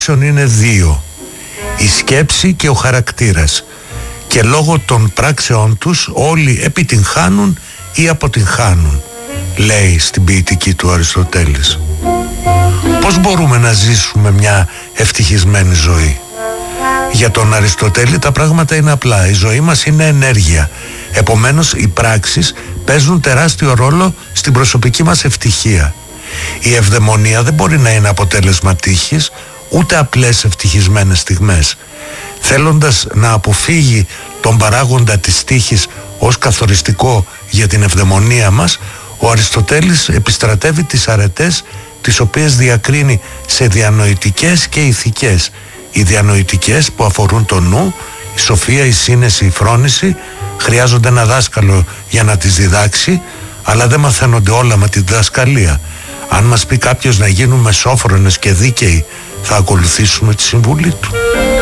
είναι δύο: η σκέψη και ο χαρακτήρας, και λόγω των πράξεών τους όλοι επιτυγχάνουν ή αποτυγχάνουν, λέει στην ποιητική του Αριστοτέλης. Πώς μπορούμε να ζήσουμε μια ευτυχισμένη ζωή? Για τον Αριστοτέλη τα πράγματα είναι απλά. Η ζωή μας είναι ενέργεια. Επομένως οι πράξεις παίζουν τεράστιο ρόλο στην προσωπική μας ευτυχία. Η ευδαιμονία δεν μπορεί να είναι αποτέλεσμα τύχης, ούτε απλές ευτυχισμένες στιγμές. Θέλοντας να αποφύγει τον παράγοντα της τύχης ως καθοριστικό για την ευδαιμονία μας, ο Αριστοτέλης επιστρατεύει τις αρετές, τις οποίες διακρίνει σε διανοητικές και ηθικές. Οι διανοητικές που αφορούν το νου, η σοφία, η σύνεση, η φρόνηση, χρειάζονται ένα δάσκαλο για να τις διδάξει, αλλά δεν μαθαίνονται όλα με τη διδασκαλία. Αν μας πει κάποιος να γίνουμε σόφρονες και δίκαιοι, θα ακολουθήσουμε τη συμβουλή του.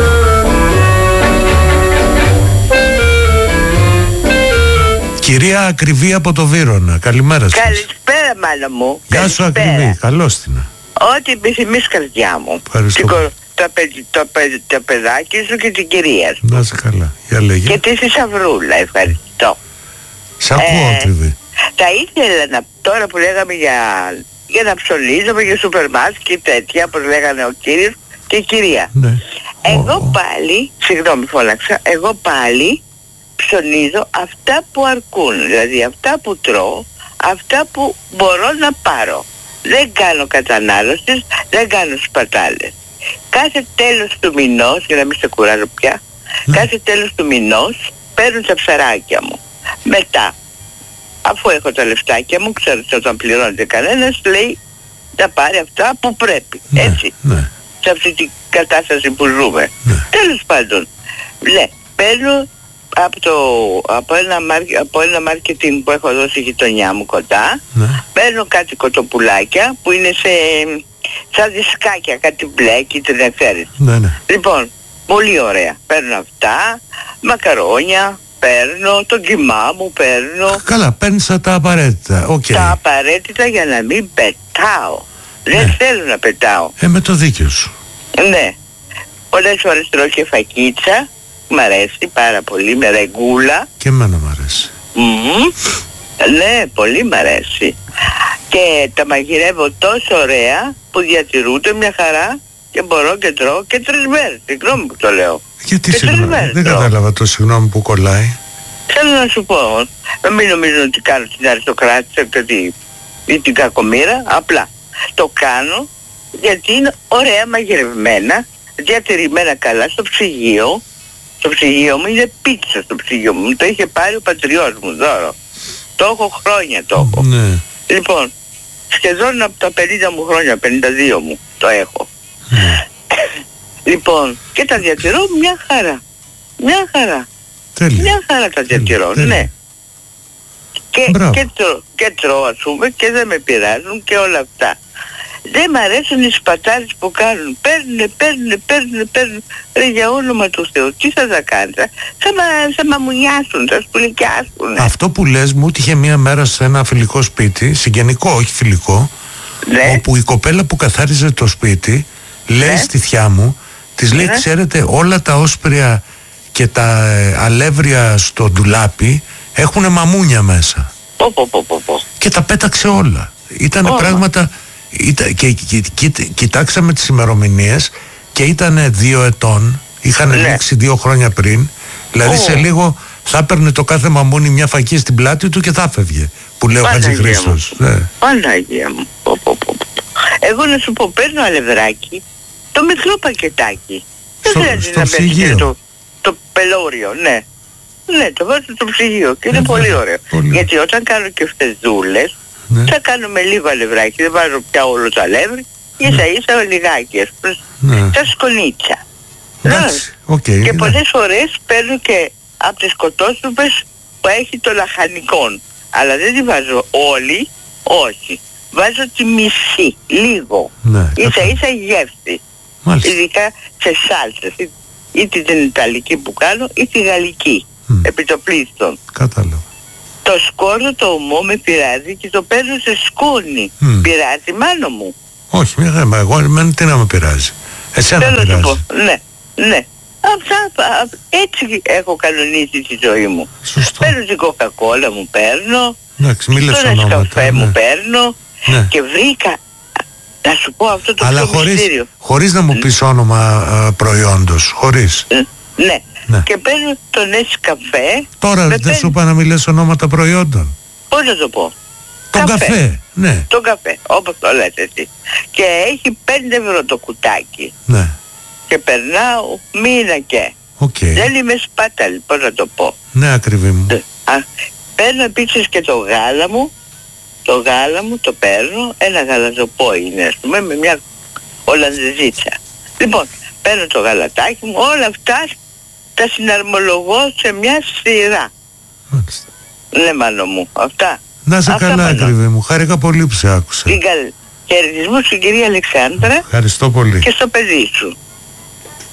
Κυρία Ακριβή από το Βύρωνα, καλημέρα σας. Καλησπέρα μάνα μου. Γεια σου Ακριβή, καλώς την. Ό,τι επιθυμείς καρδιά μου. Ευχαριστώ. Το παιδάκι σου και την κυρία σου. Να είσαι καλά, για λέγε. Και τη θησαυρούλα, ευχαριστώ. Σ' ακούω Ακριβή. Θα ήθελα τώρα που λέγαμε για να ψωνίζουμε, για σούπερ μάρκετ και τέτοια, όπως λέγανε ο κύριος και η κυρία. Ναι. Εγώ πάλι, συγγνώμη φώναξα, εγώ πάλι ψωνίζω αυτά που αρκούν, δηλαδή αυτά που τρώω, αυτά που μπορώ να πάρω. Δεν κάνω κατανάλωση, δεν κάνω σπατάλες. Κάθε τέλος του μηνός, για να μην σε κουράζω πια, κάθε τέλος του μηνός παίρνω τα ψαράκια μου. Μετά, αφού έχω τα λεφτάκια μου, ξέρω ότι όταν πληρώνεται κανένας, λέει να πάρει αυτά που πρέπει. Έτσι. Ναι. Σε αυτή την κατάσταση που ζούμε. Τέλος πάντων, παίρνω από ένα μάρκετινγκ που έχω δώσει η γειτονιά μου κοντά, παίρνω κάτι κοτοπουλάκια που είναι σαν δισκάκια, κάτι μπλε, κίτρινη ευθέρηση. Λοιπόν, πολύ ωραία. Παίρνω αυτά, μακαρόνια, παίρνω τον κιμά μου, παίρνω. Καλά, παίρνεις τα απαραίτητα. Okay. Τα απαραίτητα για να μην πετάω. Δεν θέλω να πετάω. Με το δίκιο σου. Ναι. Πολλές φορές τρώω και φακίτσα. Μ' αρέσει πάρα πολύ, με ρεγγούλα. Και εμένα μ' αρέσει. Ναι, πολύ μ' αρέσει. Και τα μαγειρεύω τόσο ωραία που διατηρούνται μια χαρά και μπορώ και τρώω και 3 μέρες. Συγγνώμη που το λέω. Γιατί συγγνώμη? Δεν κατάλαβα το συγγνώμη που κολλάει. Θέλω να σου πω, μην νομίζω ότι κάνω την αριστοκράτησα ή την κακομοίρα. Απλά το κάνω γιατί είναι ωραία μαγειρευμένα, διατηρημένα καλά στο ψυγείο. Το ψυγείο μου είναι πίτσα στο ψυγείο μου. Το είχε πάρει ο πατριός μου δώρο. Το έχω χρόνια το έχω. Ναι. Λοιπόν, σχεδόν από τα 50 μου χρόνια, 52 μου το έχω. Λοιπόν, και τα διατηρώ μια χαρά. Μια χαρά. Τέλεια. Μια χαρά τα διατηρώ, ναι. Και τρώω ας πούμε και δεν με πειράζουν και όλα αυτά. Δεν μ' αρέσουν οι σπατάλες που κάνουν. Παίρνουνε. Ρε, για όνομα του Θεού, τι θα τα κάνεις? Θα μαμουνιάσουν, θα σπουλικιάσουν. Αυτό που λες μου είχε μία μέρα σε ένα φιλικό σπίτι, συγγενικό όχι φιλικό, όπου η κοπέλα που καθάριζε το σπίτι λέει στη θιά μου, της λέει ξέρετε όλα τα όσπρια και τα αλεύρια στο ντουλάπι έχουν μαμούνια μέσα. Και τα πέταξε όλα. Ήτανε πράγματα... Και κοιτάξαμε τις ημερομηνίες και ήταν 2 ετών, είχαν λήξει 2 χρόνια πριν, δηλαδή σε λίγο θα έπαιρνε το κάθε μαμούνι μια φακή στην πλάτη του και θα φεύγε, που λέει ο Χατζηχρήστος. Παναγία μου. Εγώ να σου πω, παίρνω αλευράκι, το μικρό πακετάκι, στο ψυγείο, το πελώριο, ναι, το βάζω στο ψυγείο και είναι πολύ ωραίο, γιατί όταν κάνω και φτεζούλες θα κάνω με λίγο αλευράκι, δεν βάζω πια όλο το αλεύρι, ίσα ίσα λιγάκι, σαν σκονίτσα. Και πολλές φορές παίρνω και από τις κοτόσουπες που έχει το λαχανικό, αλλά δεν τη βάζω όλη, όχι. Βάζω τη μισή, λίγο, ίσα ίσα γεύση. Ειδικά σε σάλτσες, είτε την ιταλική που κάνω ή τη γαλλική, επιτοπλίστων. Κατάλαβα. Το σκόρδο το ομό με πειράζει και το παίζω σε σκόνη. Πειράζει μάνο μου? Όχι, εγώ εμένα τι να με πειράζει. Εσένα πειράζει. Ναι. Έτσι έχω κανονίσει τη ζωή μου. Σωστό. Παίρνω την κοκακόλα μου, παίρνω. Εντάξει, μη λες τον ονόματα. καφέ μου παίρνω. Ναι. Και βρήκα, να σου πω αυτό το αλλά χωρίς να μου πεις όνομα προϊόντος. Χωρίς. Ναι. Και παίρνω τον καφέ. Τώρα δεν σου είπα να μην λες ονόματα προϊόντων. Πώς να το πω? Τον καφέ. Ναι. Τον καφέ, όπως το λες εσύ. Και έχει 5 ευρώ το κουτάκι. Ναι. Και περνάω μήνα και. Δεν είμαι σπάταλη, πώς να το πω. Ναι, ακριβή μου. Παίρνω επίσης και το γάλα μου. Το γάλα μου το παίρνω, ένα γαλαζοπό είναι, ας πούμε, με μια Ολλανδεζίτσα. Λοιπόν, παίρνω το γαλατάκι μου, όλα αυτά τα συναρμολογώ σε μια σειρά. Μάλιστα. Ναι, μάνο μου, αυτά. Να σε καλά, ακριβή μου. Χάρηκα πολύ που σε άκουσα. Χαιρετισμούς στην κυρία Αλεξάνδρα. Ευχαριστώ πολύ. Και στο παιδί σου.